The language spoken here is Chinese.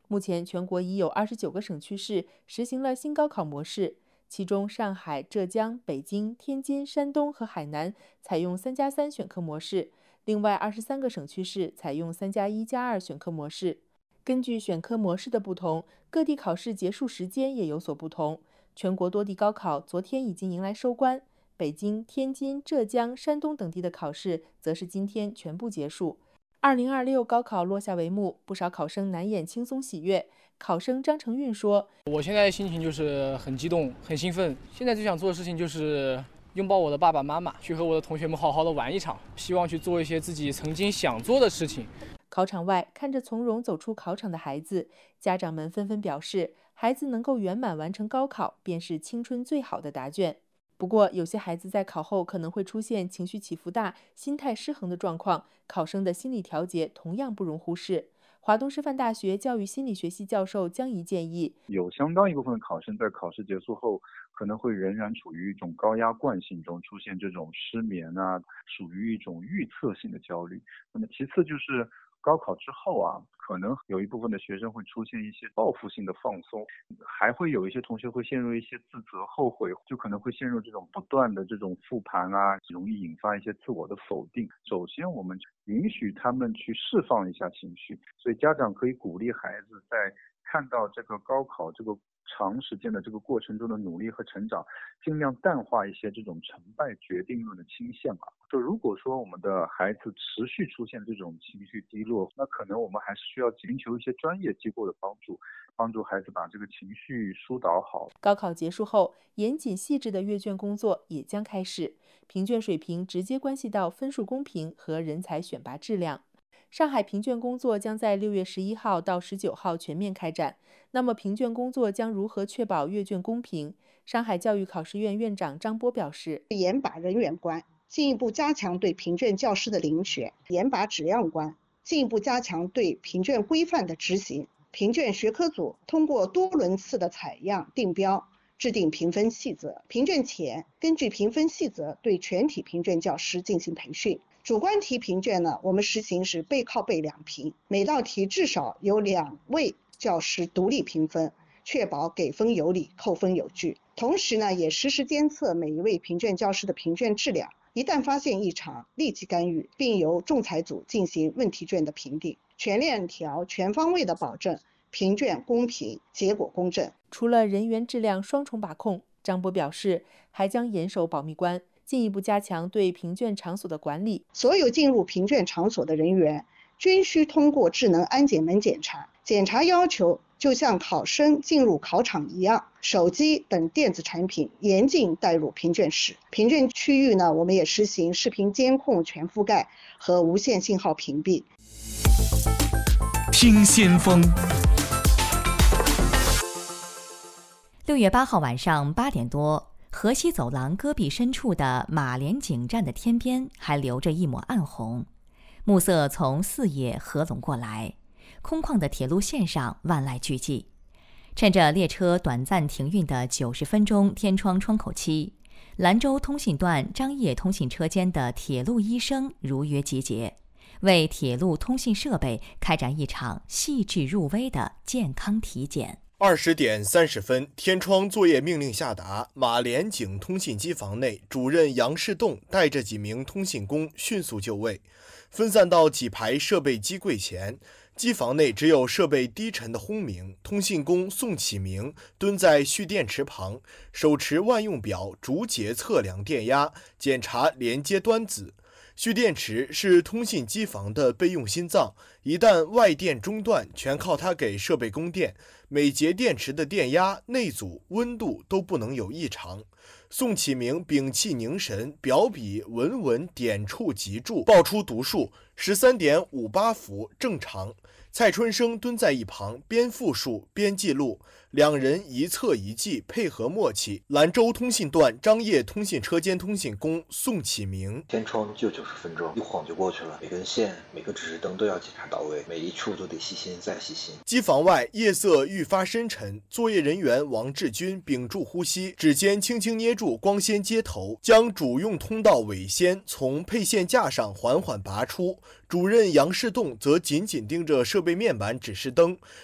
目前全国已有29个省区市实行了新高考模式，其中上海、浙江、北京、天津、山东和海南采用3+3选课模式，另外23个省区市采用3+1+2选课模式。根据选课模式的不同，各地考试结束时间也有所不同。全国多地高考昨天已经迎来收官，北京、天津、浙江、山东等地的考试则是今天全部结束。2026高考落下帷幕，不少考生难掩轻松喜悦。考生张成运说：“ 我现在心情就是很激动、很兴奋。现在最想做的事情就是拥抱我的爸爸妈妈，去和我的同学们好好的玩一场，希望去做一些自己曾经想做的事情。” 考场外，看着从容走出考场的孩子，家长们纷纷表示，孩子能够圆满完成高考，便是青春最好的答卷。不过，有些孩子在考后可能会出现情绪起伏大、心态失衡的状况，考生的心理调节同样不容忽视。华东师范大学教育心理学系教授江怡建议， 有相当一部分的考生在考试结束后，可能会仍然处于一种高压惯性中，出现这种失眠啊，属于一种预测性的焦虑。那么其次就是高考之后啊，可能有一部分的学生会出现一些报复性的放松，还会有一些同学会陷入一些自责、后悔，就可能会陷入这种不断的这种复盘啊，容易引发一些自我的否定。首先，我们允许他们去释放一下情绪，所以家长可以鼓励孩子在看到这个高考这个长时间的这个过程中的努力和成长，尽量淡化一些这种成败决定论的倾向啊。就如果说我们的孩子持续出现这种情绪低落，那可能我们还是需要寻求一些专业机构的帮助孩子把这个情绪疏导好。 高考结束后，严谨细致的阅卷工作也将开始，评卷水平直接关系到分数公平和人才选拔质量。上海评卷工作将在6月11号到19号全面开展。那么，评卷工作将如何确保阅卷公平？上海教育考试院院长张波表示， 严把人员关，进一步加强对评卷教师的遴选；严把质量关，进一步加强对评卷规范的执行。评卷学科组通过多轮次的采样定标，制定评分细则。评卷前，根据评分细则对全体评卷教师进行培训。主观题评卷呢，我们实行是背靠背两评，每道题至少有2位教师独立评分，确保给分有理，扣分有据。同时呢，也实时监测每一位评卷教师的评卷质量，一旦发现异常，立即干预，并由仲裁组进行问题卷的评定，全链条、全方位的保证评卷公平、结果公正。 除了人员质量双重把控，张波表示，还将严守保密关，进一步加强对评卷场所的管理。 所有进入评卷场所的人员均需通过智能安检门检查，检查要求就像考生进入考场一样，手机等电子产品严禁带入评卷室。评卷区域呢，我们也实行视频监控全覆盖和无线信号屏蔽。 听先锋。 6月8号晚上8点多，河西走廊戈壁深处的马连井站的天边还留着一抹暗红，暮色从四野合拢过来，空旷的铁路线上万籁俱寂。趁着列车短暂停运的90分钟天窗窗口期，兰州通信段张掖通信车间的铁路医生如约集结，为铁路通信设备开展一场细致入微的健康体检。 20点30分，天窗作业命令下达，马连井通信机房内，主任杨世栋带着几名通信工迅速就位，分散到几排设备机柜前。机房内只有设备低沉的轰鸣，通信工宋启明蹲在蓄电池旁，手持万用表逐节测量电压，检查连接端子。蓄电池是通信机房的备用心脏，一旦外电中断，全靠它给设备供电。每节电池的电压、内阻、温度都不能有异常。宋启明屏气凝神，表笔稳稳点触即注，报出读数13.58伏，正常。蔡春生蹲在一旁，边复述边记录，两人一测一记，配合默契。兰州通信段张掖通信车间通信工宋启明： 天窗就90分钟，一晃就过去了。每根线、每个指示灯都要检查到位，每一处都得细心再细心。 机房外夜色愈发深沉，作业人员王志军屏住呼吸，指尖轻轻捏住光纤接头，将主用通道尾纤从配线架上缓缓拔出。主任杨世栋则紧紧盯着设备面板指示灯，